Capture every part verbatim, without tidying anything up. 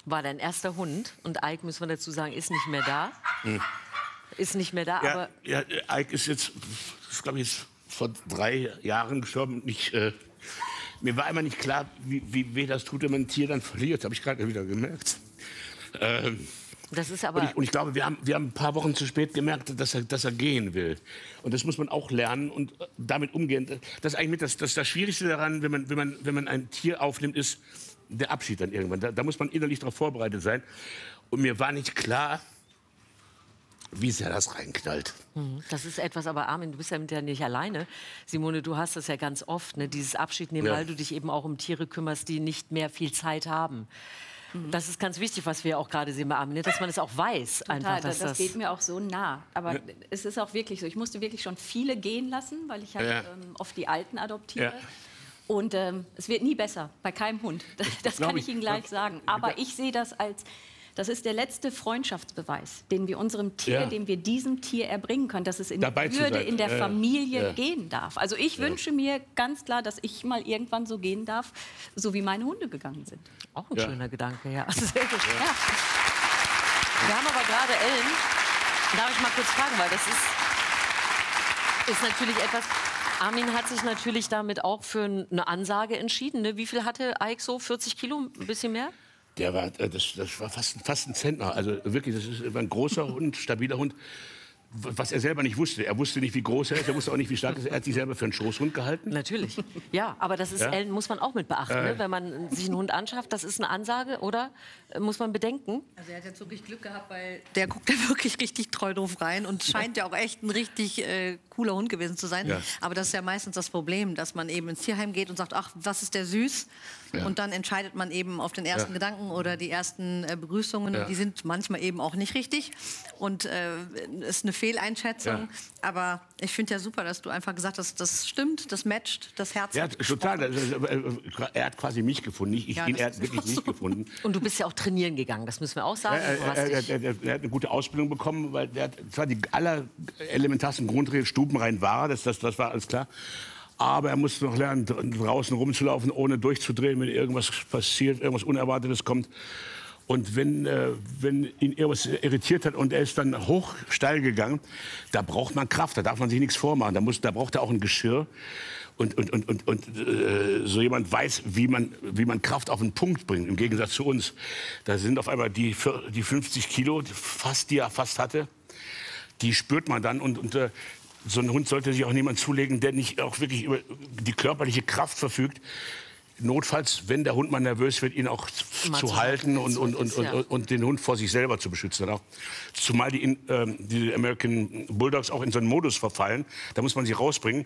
war dein erster Hund. Und Ike, müssen wir dazu sagen, ist nicht mehr da. Hm. Ist nicht mehr da, ja, aber... Ja, Ike ist jetzt, ist, glaube ich, vor drei Jahren gestorben. Ich, äh, mir war immer nicht klar, wie, wie weh das tut, wenn man ein Tier dann verliert. Habe ich gerade wieder gemerkt. Ähm, das ist aber... Und ich, und ich glaube, wir haben, wir haben ein paar Wochen zu spät gemerkt, dass er, dass er gehen will. Und das muss man auch lernen und damit umgehen. Das ist eigentlich mit das, das, das Schwierigste daran, wenn man, wenn, man, wenn man ein Tier aufnimmt, ist der Abschied dann irgendwann. Da, da muss man innerlich darauf vorbereitet sein. Und mir war nicht klar, wie sehr das reinknallt. Das ist etwas, aber Armin, du bist ja mit der nicht alleine. Simone, du hast das ja ganz oft, ne? Dieses Abschied nehmen, ja. weil du dich eben auch um Tiere kümmerst, die nicht mehr viel Zeit haben. Das ist ganz wichtig, was wir auch gerade sehen bei Armin, dass man es auch weiß. Total, einfach, dass das, das geht mir auch so nah. Aber ja. es ist auch wirklich so. Ich musste wirklich schon viele gehen lassen, weil ich halt ja. ähm, oft die Alten adoptiere. Ja. Und ähm, es wird nie besser, bei keinem Hund. Das, das kann ich Ihnen gleich sagen. Aber ich sehe das als... Das ist der letzte Freundschaftsbeweis, den wir unserem Tier, ja. dem wir diesem Tier erbringen können, dass es in Dabei Würde in der ja. Familie ja. gehen darf. Also ich ja. wünsche mir ganz klar, dass ich mal irgendwann so gehen darf, so wie meine Hunde gegangen sind. Auch ein ja. schöner Gedanke, ja. Also sehr gut. Ja. Ja. Wir haben aber gerade Ellen, darf ich mal kurz fragen, weil das ist, ist natürlich etwas... Armin hat sich natürlich damit auch für eine Ansage entschieden. Ne? Wie viel hatte Ike so? vierzig Kilo? Ein bisschen mehr? Der war, das, das war fast, fast ein Zentner. Also wirklich, das ist ein großer Hund, stabiler Hund. Was er selber nicht wusste. Er wusste nicht, wie groß er ist. Er wusste auch nicht, wie stark er ist. Er hat sich selber für einen Schoßhund gehalten. Natürlich. Ja, aber das ist, ja? Ellen, muss man auch mit beachten. Äh. Ne? Wenn man sich einen Hund anschafft, das ist eine Ansage, oder? Muss man bedenken. Also er hat jetzt wirklich Glück gehabt, weil der guckt ja wirklich richtig treu drauf rein und scheint ja auch echt ein richtig äh, cooler Hund gewesen zu sein. Ja. Aber das ist ja meistens das Problem, dass man eben ins Tierheim geht und sagt, ach, was ist der süß? Ja. Und dann entscheidet man eben auf den ersten ja. Gedanken oder die ersten äh, Begrüßungen. Ja. Die sind manchmal eben auch nicht richtig. Und äh, ist eine Fehleinschätzung. Ja. Aber ich finde ja super, dass du einfach gesagt hast, das stimmt, das matcht, das Herz. Ja, total. Er hat quasi mich gefunden. Ich, ja, ihn, er hat wirklich mich gefunden. Und du bist ja auch trainieren gegangen, das müssen wir auch sagen. Ja, er, er, er, er, er hat eine gute Ausbildung bekommen, weil er hat zwar die allerelementarsten Grundregeln, stubenrein war, das, das, das war alles klar. Aber er musste noch lernen, draußen rumzulaufen, ohne durchzudrehen, wenn irgendwas passiert, irgendwas Unerwartetes kommt. Und wenn, äh, wenn ihn irgendwas irritiert hat und er ist dann hoch steil gegangen, da braucht man Kraft, da darf man sich nichts vormachen. Da, muss, da braucht er auch ein Geschirr. Und, und, und, und, und äh, so jemand weiß, wie man, wie man Kraft auf den Punkt bringt, im Gegensatz zu uns. Da sind auf einmal die, die fünfzig Kilo, fast, die er fast hatte, die spürt man dann. Und, und äh, so ein Hund sollte sich auch niemand zulegen, der nicht auch wirklich über die körperliche Kraft verfügt. Notfalls, wenn der Hund mal nervös wird, ihn auch mal zu halten und, und, und, und, und den Hund vor sich selber zu beschützen. Auch. Zumal die, in, ähm, die American Bulldogs auch in so einen Modus verfallen. Da muss man sie rausbringen.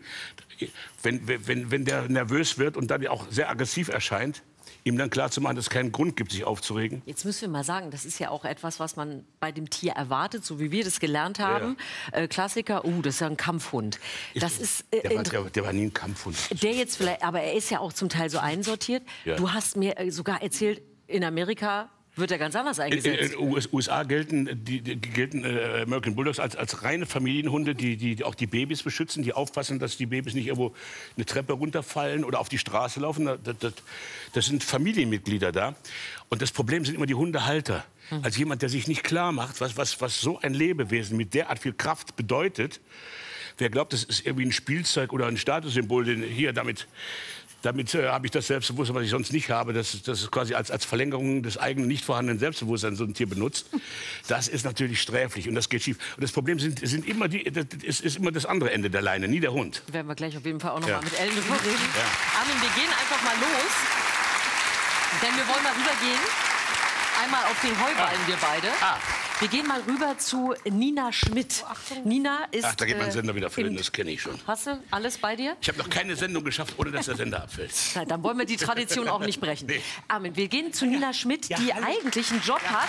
Wenn, wenn, wenn der nervös wird und dann auch sehr aggressiv erscheint, ihm dann klarzumachen, dass es keinen Grund gibt, sich aufzuregen. Jetzt müssen wir mal sagen, das ist ja auch etwas, was man bei dem Tier erwartet, so wie wir das gelernt haben. Ja. Äh, Klassiker, uh, das ist ja ein Kampfhund. Das ist, äh, der, war, der, der war nie ein Kampfhund. Der jetzt vielleicht, aber er ist ja auch zum Teil so einsortiert. Ja. Du hast mir äh, sogar erzählt, in Amerika wird er ganz anders eingesetzt. In den U S A gelten die, die gelten äh, American Bulldogs als, als reine Familienhunde, die, die auch die Babys beschützen, die aufpassen, dass die Babys nicht irgendwo eine Treppe runterfallen oder auf die Straße laufen. Das, das, das sind Familienmitglieder da. Und das Problem sind immer die Hundehalter. Hm. Als jemand, der sich nicht klar macht, was, was, was so ein Lebewesen mit derart viel Kraft bedeutet. Wer glaubt, das ist irgendwie ein Spielzeug oder ein Statussymbol, den hier damit... Damit äh, habe ich das Selbstbewusstsein, was ich sonst nicht habe, das, das ist quasi als, als Verlängerung des eigenen nicht vorhandenen Selbstbewusstseins so ein Tier benutzt. Das ist natürlich sträflich und das geht schief. Und das Problem sind, sind immer die, das ist, ist immer das andere Ende der Leine, nie der Hund. Werden wir gleich auf jeden Fall auch noch ja. mal mit Ellen drüber reden. Ja. Armin, wir gehen einfach mal los, denn wir wollen mal rübergehen. Einmal auf den Heuballen, ah. wir beide. Ah. Wir gehen mal rüber zu Nina Schmidt. Nina ist... Ach, da geht mein Sender wieder füllen, das kenne ich schon. Hast du alles bei dir? Ich habe noch keine Sendung geschafft, ohne dass der Sender abfällt. Na, dann wollen wir die Tradition auch nicht brechen. Nee. Armin, wir gehen zu Nina Schmidt, ja, die hallo. eigentlich einen Job ja, hat.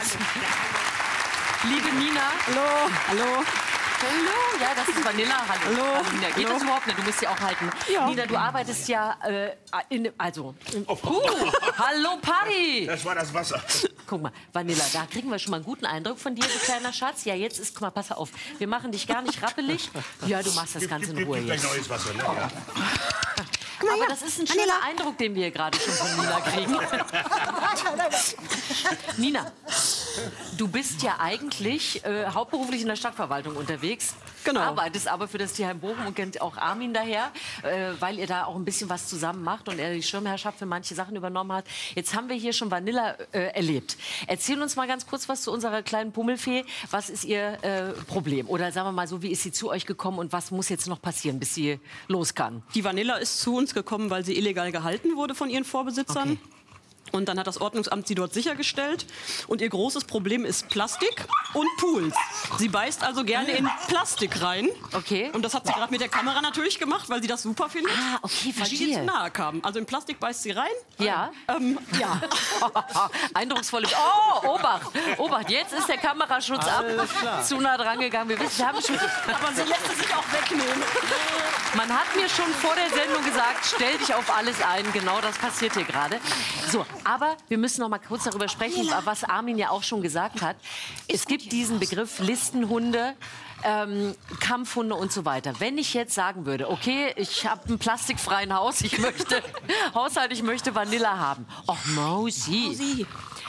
Hallo. Liebe Nina. Hallo. Hallo. Hallo, ja, das ist Vanilla. Hallo. Hallo. Hallo Nina. Geht Hallo. das überhaupt nicht? Du musst sie auch halten. Ja. Nina, du arbeitest ja äh, in, also. In, oh. uh, hallo Paddy. Das war das Wasser. Guck mal, Vanilla, da kriegen wir schon mal einen guten Eindruck von dir, du kleiner Schatz. Ja, jetzt ist, guck mal, pass auf, wir machen dich gar nicht rappelig. Ja, du machst das Ganze in Ruhe jetzt. Gleich neues Wasser, ne? Ja. Aber das ist ein schöner Eindruck, den wir gerade schon von Nina kriegen. Nina, du bist ja eigentlich äh, hauptberuflich in der Stadtverwaltung unterwegs. Genau. Arbeitest aber für das Tierheim Bochum und kennt auch Armin daher, äh, weil ihr da auch ein bisschen was zusammen macht und er die Schirmherrschaft für manche Sachen übernommen hat. Jetzt haben wir hier schon Vanilla äh, erlebt. Erzähl uns mal ganz kurz was zu unserer kleinen Pummelfee. Was ist ihr äh, Problem? Oder sagen wir mal so, wie ist sie zu euch gekommen und was muss jetzt noch passieren, bis sie los kann? Die Vanilla ist zu uns gekommen, weil sie illegal gehalten wurde von ihren Vorbesitzern. Okay. Und dann hat das Ordnungsamt sie dort sichergestellt. Und ihr großes Problem ist Plastik und Pools. Sie beißt also gerne in Plastik rein. Okay. Und das hat sie gerade mit der Kamera natürlich gemacht, weil sie das super findet. Ah, okay, verstehe. Weil die zu nahe kamen. Also in Plastik beißt sie rein. Ja. Ähm, ja. Eindrucksvoll. Oh, Obacht. Obacht. Jetzt ist der Kameraschutz ab. Zu nah dran gegangen. Wir wissen, wir haben schon... Aber sie lässt es sich auch wegnehmen. Man hat mir schon vor der Sendung gesagt, stell dich auf alles ein. Genau das passiert hier gerade. So, aber wir müssen noch mal kurz darüber sprechen, was Armin ja auch schon gesagt hat. Es gibt diesen Begriff Listenhunde, ähm, Kampfhunde und so weiter. Wenn ich jetzt sagen würde, okay, ich habe ein plastikfreien Haus, ich möchte Haushalt, ich möchte Vanilla haben. Och, Mausi. Mausi.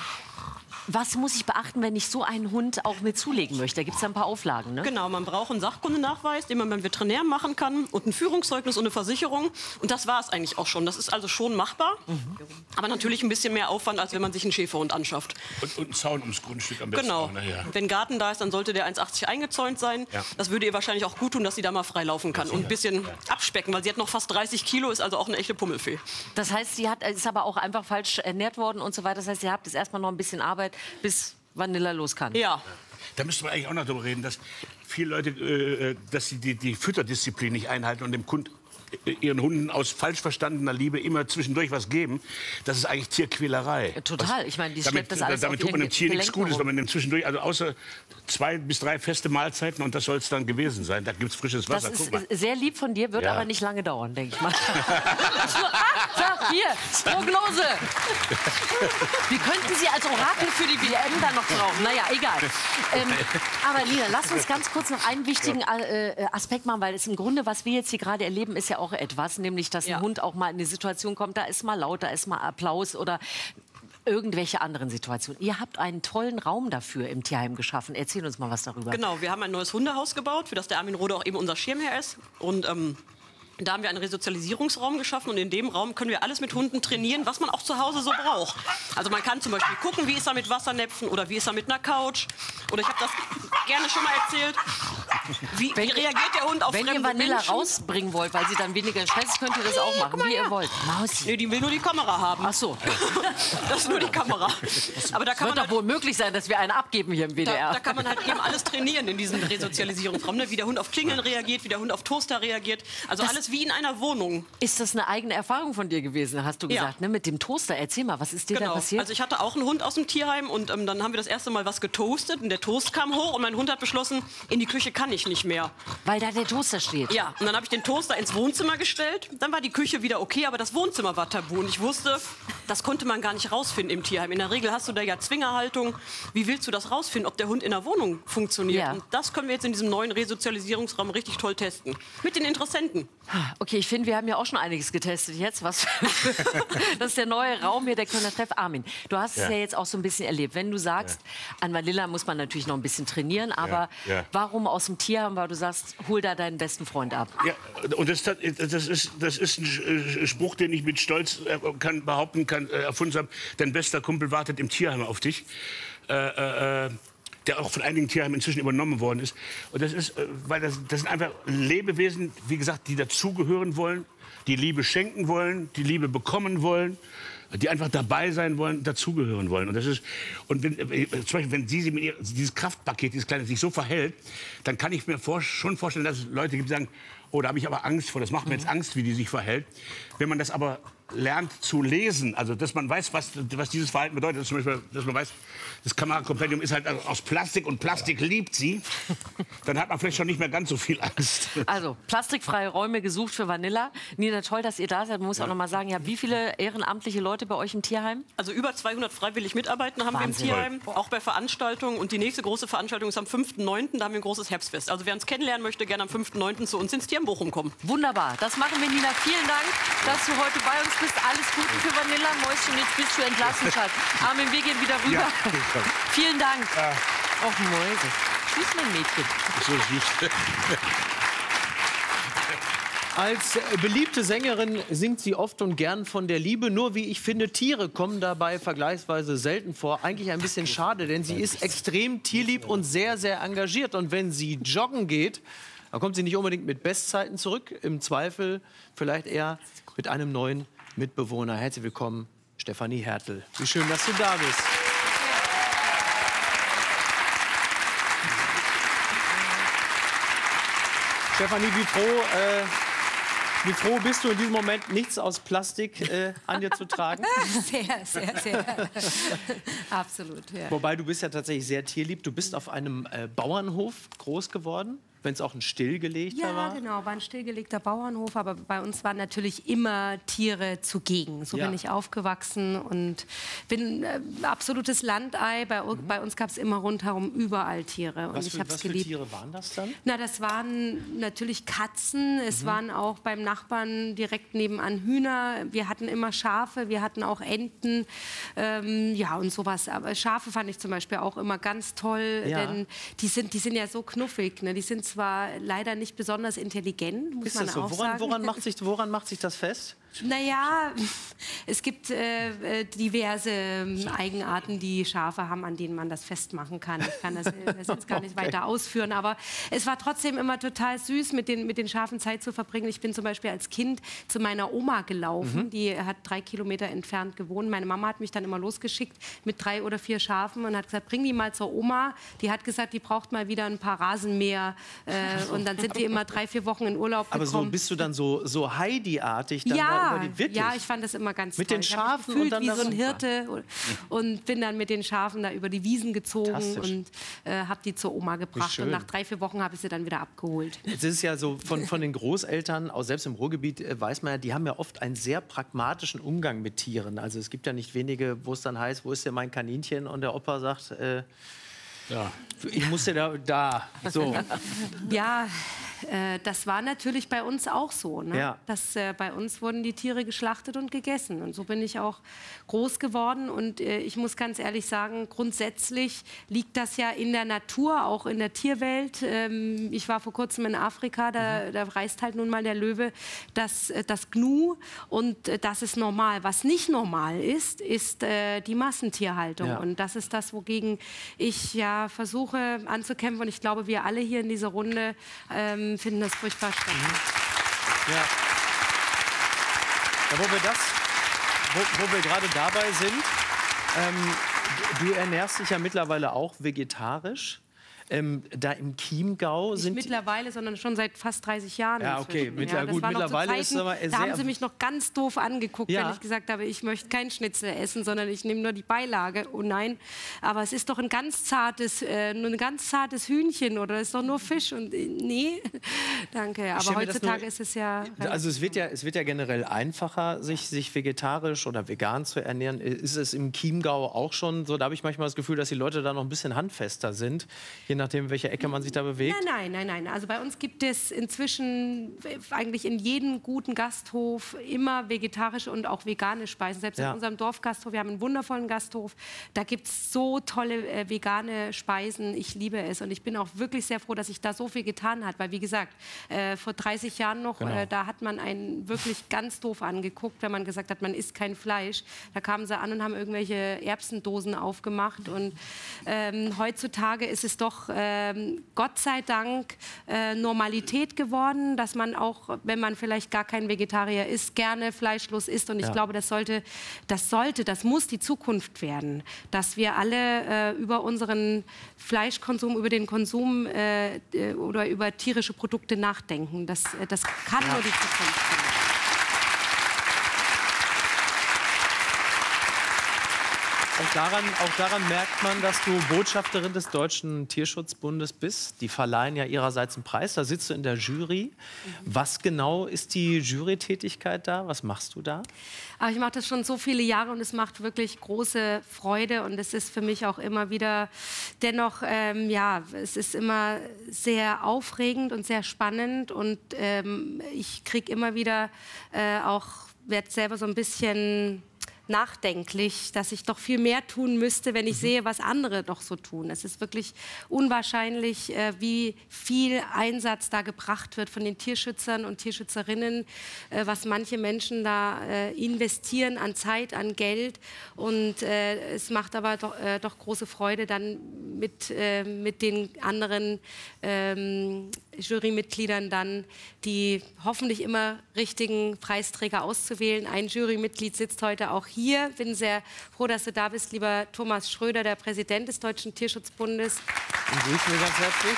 Was muss ich beachten, wenn ich so einen Hund auch mir zulegen möchte? Da gibt es ja ein paar Auflagen, ne? Genau, man braucht einen Sachkundenachweis, den man beim Veterinär machen kann und ein Führungszeugnis und eine Versicherung. Und das war es eigentlich auch schon. Das ist also schon machbar, mhm. aber natürlich ein bisschen mehr Aufwand, als wenn man sich einen Schäferhund anschafft. Und, und einen Zaun ums Grundstück am besten. Genau. Auch, ne? Ja. Wenn Garten da ist, dann sollte der eins achtzig eingezäunt sein. Ja. Das würde ihr wahrscheinlich auch gut tun, dass sie da mal frei laufen kann und ein bisschen abspecken, weil sie hat noch fast dreißig Kilo, ist also auch eine echte Pummelfee. Das heißt, sie hat, ist aber auch einfach falsch ernährt worden und so weiter. Das heißt, ihr habt jetzt erstmal noch ein bisschen Arbeit, bis Vanilla los kann. Ja. Da müsste man eigentlich auch noch darüber reden, dass viele Leute, äh, dass sie die, die Fütterdisziplin nicht einhalten und dem Kunden ihren Hunden aus falsch verstandener Liebe immer zwischendurch was geben. Das ist eigentlich Tierquälerei. Total. Was, ich meine, die damit, das alles damit tut man dem Tier nichts Gutes, wenn man dem zwischendurch, also außer zwei bis drei feste Mahlzeiten und das soll es dann gewesen sein. Da gibt es frisches Wasser. Das ist sehr lieb von dir, wird ja. aber nicht lange dauern, denke ich mal. ah, hier, Prognose. Wir könnten Sie als Orakel für die W M dann noch brauchen. Naja, egal. Ähm, aber Nina, lass uns ganz kurz noch einen wichtigen äh, Aspekt machen, weil es im Grunde, was wir jetzt hier gerade erleben, ist ja auch etwas, nämlich, dass ja. ein Hund auch mal in eine Situation kommt, da ist mal laut, da ist mal Applaus oder irgendwelche anderen Situationen. Ihr habt einen tollen Raum dafür im Tierheim geschaffen. Erzähl uns mal was darüber. Genau, wir haben ein neues Hundehaus gebaut, für das der Armin Rohde auch eben unser Schirmherr ist. Und ähm, da haben wir einen Resozialisierungsraum geschaffen und in dem Raum können wir alles mit Hunden trainieren, was man auch zu Hause so braucht. Also man kann zum Beispiel gucken, wie ist er mit Wassernäpfen oder wie ist er mit einer Couch. Oder ich habe das gerne schon mal erzählt. Wie, wenn, wie reagiert der Hund auf wenn fremde ihr Vanilla Menschen? rausbringen wollt, weil sie dann weniger Stress, könnt ihr das auch machen, wie ihr wollt. Mausi. Nee, die will nur die Kamera haben. Ach so. Das ist nur die Kamera. Aber da kann wird man doch wohl möglich sein, dass wir einen abgeben hier im W D R. Da, da kann man halt eben alles trainieren in diesem Resozialisierungsraum. Ne? Wie der Hund auf Klingeln reagiert, wie der Hund auf Toaster reagiert. Also das alles wie in einer Wohnung. Ist das eine eigene Erfahrung von dir gewesen, hast du gesagt, ja. ne? Mit dem Toaster? Erzähl mal, was ist dir genau. da passiert? Also ich hatte auch einen Hund aus dem Tierheim und ähm, dann haben wir das erste Mal was getoastet und der Toast kam hoch und mein Hund hat beschlossen, in die Küche kann ich nicht mehr. Weil da der Toaster steht? Ja, und dann habe ich den Toaster ins Wohnzimmer gestellt. Dann war die Küche wieder okay, aber das Wohnzimmer war tabu. Und ich wusste, das konnte man gar nicht rausfinden im Tierheim. In der Regel hast du da ja Zwingerhaltung. Wie willst du das rausfinden, ob der Hund in der Wohnung funktioniert? Ja. Und das können wir jetzt in diesem neuen Resozialisierungsraum richtig toll testen. Mit den Interessenten. Okay, ich finde, wir haben ja auch schon einiges getestet jetzt. Was das ist der neue Raum hier, der Kölner Treff. Armin, du hast ja. es ja jetzt auch so ein bisschen erlebt. Wenn du sagst, ja. an Vanilla muss man natürlich noch ein bisschen trainieren, aber ja. Ja. warum aus dem Tierheim, weil du sagst, hol da deinen besten Freund ab? Ja, und das, das, ist, das ist ein Spruch, den ich mit Stolz kann, behaupten kann, erfunden habe. Dein bester Kumpel wartet im Tierheim auf dich. Äh, äh, der auch von einigen Tierheimen inzwischen übernommen worden ist. Und das ist, weil das, das sind einfach Lebewesen, wie gesagt, die dazugehören wollen, die Liebe schenken wollen, die Liebe bekommen wollen, die einfach dabei sein wollen, dazugehören wollen. Und das ist, und wenn, zum Beispiel, wenn sie, sie mit ihr, dieses Kraftpaket, dieses kleine, sich so verhält, dann kann ich mir vor, schon vorstellen, dass es Leute gibt, die sagen, oh, da habe ich aber Angst vor, das macht mir jetzt Angst, wie die sich verhält. Wenn man das aber lernt zu lesen, also dass man weiß, was, was dieses Verhalten bedeutet, dass, zum Beispiel, dass man weiß, das Kamerakompendium ist halt aus Plastik und Plastik liebt sie, dann hat man vielleicht schon nicht mehr ganz so viel Angst. Also, plastikfreie Räume gesucht für Vanilla. Nina, toll, dass ihr da seid. Man muss ja. auch noch mal sagen, ja, wie viele ehrenamtliche Leute bei euch im Tierheim? Also über zweihundert freiwillig Mitarbeitende haben Wahnsinn. wir im Tierheim, auch bei Veranstaltungen. Und die nächste große Veranstaltung ist am fünften neunten Da haben wir ein großes Herbstfest. Also wer uns kennenlernen möchte, gerne am fünften neunten zu uns ins Tierheim in Bochum kommen. Wunderbar, das machen wir, Nina. Vielen Dank, dass du heute bei uns bist. Alles Gute für Vanilla, Mäuschen. Jetzt bist du entlassen, Schatz. Armin, wir gehen wieder rüber. Ja, vielen Dank. Ja. Och, Mäuse. Tschüss, mein Mädchen. So süß. Als beliebte Sängerin singt sie oft und gern von der Liebe. Nur, wie ich finde, Tiere kommen dabei vergleichsweise selten vor. Eigentlich ein bisschen schade, denn sie ist extrem tierlieb und sehr, sehr engagiert. Und wenn sie joggen geht, dann kommt sie nicht unbedingt mit Bestzeiten zurück. Im Zweifel vielleicht eher mit einem neuen Mitbewohner. Herzlich willkommen, Stefanie Hertel. Wie schön, dass du da bist. Stefanie, wie froh... Äh, Wie froh bist du in diesem Moment, nichts aus Plastik äh, an dir zu tragen? Sehr, sehr, sehr. Absolut, ja. Wobei, du bist ja tatsächlich sehr tierlieb. Du bist auf einem äh, Bauernhof groß geworden, wenn es auch ein stillgelegter ja, war. Ja, genau, war ein stillgelegter Bauernhof. Aber bei uns waren natürlich immer Tiere zugegen. So ja. bin ich aufgewachsen und bin äh, absolutes Landei. Bei, mhm. bei uns gab es immer rundherum überall Tiere. Und was ich für, was geliebt. für Tiere waren das dann? Na, das waren natürlich Katzen. Es mhm. waren auch beim Nachbarn direkt nebenan Hühner. Wir hatten immer Schafe, wir hatten auch Enten. Ähm, ja, und sowas. Aber Schafe fand ich zum Beispiel auch immer ganz toll. Ja. Denn die sind, die sind ja so knuffig. Ne? Die sind zwar leider nicht besonders intelligent, muss ist man das so? auch Woran, sagen. woran, macht sich, woran macht sich das fest? Naja, es gibt äh, diverse äh, Eigenarten, die Schafe haben, an denen man das festmachen kann. Ich kann das, das jetzt gar nicht okay. weiter ausführen, aber es war trotzdem immer total süß, mit den, mit den Schafen Zeit zu verbringen. Ich bin zum Beispiel als Kind zu meiner Oma gelaufen, mhm. die hat drei Kilometer entfernt gewohnt. Meine Mama hat mich dann immer losgeschickt mit drei oder vier Schafen und hat gesagt, bring die mal zur Oma. Die hat gesagt, die braucht mal wieder ein paar Rasenmäher. Äh, und dann sind wir immer drei, vier Wochen in Urlaub gekommen. Aber so bist du dann so, so Heidi-artig? Dann ja. Die, ja, ich fand das immer ganz mit toll. Den Schafen ich und dann wie das so ein super. Hirte und bin dann mit den Schafen da über die Wiesen gezogen und äh, habe die zur Oma gebracht. Und nach drei, vier Wochen habe ich sie dann wieder abgeholt. Es ist ja so, von, von den Großeltern, auch selbst im Ruhrgebiet, äh, weiß man ja, die haben ja oft einen sehr pragmatischen Umgang mit Tieren. Also es gibt ja nicht wenige, wo es dann heißt, wo ist denn mein Kaninchen? Und der Opa sagt, äh, ja. ich musste da, da, so. Ja, äh, das war natürlich bei uns auch so. Ne? Ja. Das, äh, bei uns wurden die Tiere geschlachtet und gegessen. Und so bin ich auch groß geworden. Und äh, ich muss ganz ehrlich sagen, grundsätzlich liegt das ja in der Natur, auch in der Tierwelt. Ähm, ich war vor kurzem in Afrika, da, mhm. da reist halt nun mal der Löwe, das, äh, das Gnu. Und äh, das ist normal. Was nicht normal ist, ist äh, die Massentierhaltung. Ja. Und das ist das, wogegen ich ja versuche anzukämpfen. Und ich glaube, wir alle hier in dieser Runde ähm, finden das furchtbar spannend. Ja. Ja, wo wir das, wo, wo wir gerade dabei sind, ähm, du ernährst dich ja mittlerweile auch vegetarisch. Ähm, da im Chiemgau Nicht sind mittlerweile, sondern schon seit fast dreißig Jahren. Ja, okay, Mittler ja, gut, mittlerweile ist es aber Da haben sie mich noch ganz doof angeguckt, ja. wenn ich gesagt habe, ich möchte kein Schnitzel essen, sondern ich nehme nur die Beilage. Oh nein, aber es ist doch ein ganz zartes, äh, nur ein ganz zartes Hühnchen oder es ist doch nur Fisch und äh, nee, danke. Aber heutzutage nur, ist es ja. Also es wird ja, es wird ja generell einfacher, sich, sich vegetarisch oder vegan zu ernähren. Ist es im Chiemgau auch schon so? Da habe ich manchmal das Gefühl, dass die Leute da noch ein bisschen handfester sind. Je nachdem, in welcher Ecke man sich da bewegt? Nein, nein, nein, nein. Also bei uns gibt es inzwischen eigentlich in jedem guten Gasthof immer vegetarische und auch vegane Speisen. Selbst ja. in unserem Dorfgasthof, wir haben einen wundervollen Gasthof, da gibt es so tolle äh, vegane Speisen. Ich liebe es und ich bin auch wirklich sehr froh, dass sich da so viel getan hat. Weil wie gesagt, äh, vor dreißig Jahren noch, genau. äh, da hat man einen wirklich ganz doof angeguckt, wenn man gesagt hat, man isst kein Fleisch. Da kamen sie an und haben irgendwelche Erbsendosen aufgemacht. Und ähm, heutzutage ist es doch äh, Gott sei Dank äh, Normalität geworden, dass man auch, wenn man vielleicht gar kein Vegetarier ist, gerne fleischlos isst. Und ich ja. glaube, das sollte, das sollte, das muss die Zukunft werden, dass wir alle äh, über unseren Fleischkonsum, über den Konsum äh, oder über tierische Produkte nachdenken. Das, das kann ja. nur die Zukunft sein. Auch daran, auch daran merkt man, dass du Botschafterin des Deutschen Tierschutzbundes bist. Die verleihen ja ihrerseits einen Preis. Da sitzt du in der Jury. Mhm. Was genau ist die Jurytätigkeit da? Was machst du da? Aber ich mache das schon so viele Jahre und es macht wirklich große Freude. Und es ist für mich auch immer wieder, dennoch, ähm, ja, es ist immer sehr aufregend und sehr spannend. Und ähm, ich kriege immer wieder äh, auch, werde selber so ein bisschen nachdenklich, dass ich doch viel mehr tun müsste, wenn ich mhm. sehe, was andere doch so tun. Es ist wirklich unwahrscheinlich, äh, wie viel Einsatz da gebracht wird von den Tierschützern und Tierschützerinnen, äh, was manche Menschen da äh, investieren an Zeit, an Geld. Und äh, es macht aber doch, äh, doch große Freude, dann mit, äh, mit den anderen ähm, Jurymitgliedern dann die hoffentlich immer richtigen Preisträger auszuwählen. Ein Jurymitglied sitzt heute auch hier. Bin sehr froh, dass du da bist, lieber Thomas Schröder, der Präsident des Deutschen Tierschutzbundes. Und grüßen wir ganz herzlich.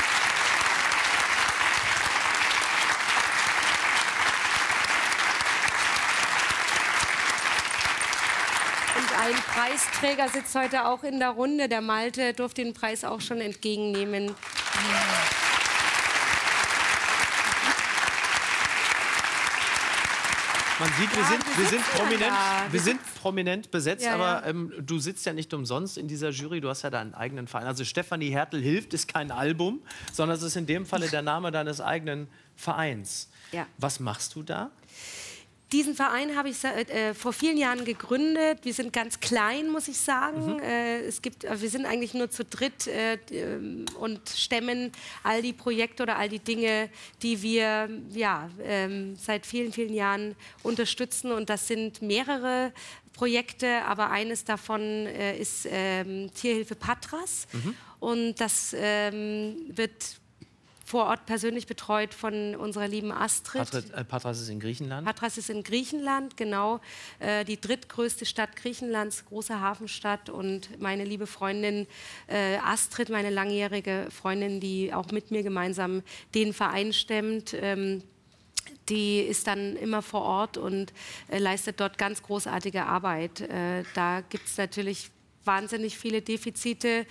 Und ein Preisträger sitzt heute auch in der Runde. Der Malte durfte den Preis auch schon entgegennehmen. Man sieht, wir sind, wir sind, prominent, wir sind prominent besetzt, ja, aber ähm, du sitzt ja nicht umsonst in dieser Jury, du hast ja deinen eigenen Verein. Also Stefanie Hertel hilft ist kein Album, sondern es ist in dem Falle der Name deines eigenen Vereins. Ja. Was machst du da? Diesen Verein habe ich äh, vor vielen Jahren gegründet. Wir sind ganz klein, muss ich sagen. Mhm. Äh, es gibt, wir sind eigentlich nur zu dritt äh, und stemmen all die Projekte oder all die Dinge, die wir ja, äh, seit vielen, vielen Jahren unterstützen. Und das sind mehrere Projekte, aber eines davon äh, ist ähm, Tierhilfe Patras. Mhm. Und das ähm, wird vor Ort persönlich betreut von unserer lieben Astrid. Patrat, äh, Patras ist in Griechenland? Patras ist in Griechenland, genau. Äh, die drittgrößte Stadt Griechenlands, große Hafenstadt. Und meine liebe Freundin äh, Astrid, meine langjährige Freundin, die auch mit mir gemeinsam den Verein stemmt, ähm, die ist dann immer vor Ort und äh, leistet dort ganz großartige Arbeit. Äh, da gibt es natürlich wahnsinnig viele Defizite,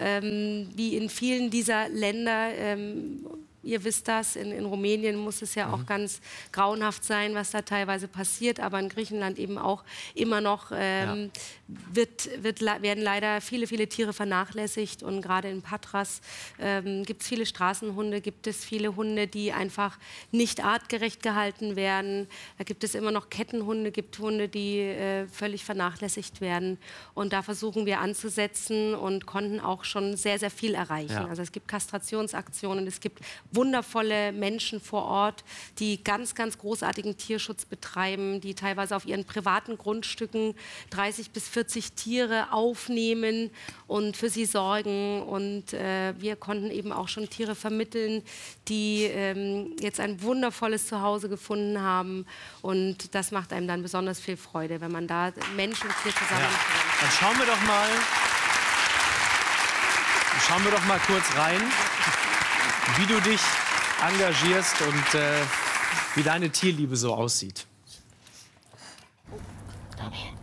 ähm, wie in vielen dieser Länder. Ähm, ihr wisst das, in, in Rumänien muss es ja mhm. auch ganz grauenhaft sein, was da teilweise passiert, aber in Griechenland eben auch immer noch ähm, ja. wird, wird, werden leider viele, viele Tiere vernachlässigt und gerade in Patras ähm, gibt es viele Straßenhunde, gibt es viele Hunde, die einfach nicht artgerecht gehalten werden. Da gibt es immer noch Kettenhunde, gibt Hunde, die äh, völlig vernachlässigt werden und da versuchen wir anzusetzen und konnten auch schon sehr, sehr viel erreichen. Ja. Also es gibt Kastrationsaktionen, es gibt wundervolle Menschen vor Ort, die ganz, ganz großartigen Tierschutz betreiben, die teilweise auf ihren privaten Grundstücken dreißig bis vierzig Tiere aufnehmen und für sie sorgen. Und äh, wir konnten eben auch schon Tiere vermitteln, die ähm, jetzt ein wundervolles Zuhause gefunden haben. Und das macht einem dann besonders viel Freude, wenn man da Mensch und Tier zusammenbringt. Ja. Dann schauen wir doch mal, schauen wir doch mal kurz rein, wie du dich engagierst und äh, wie deine Tierliebe so aussieht. Komm her.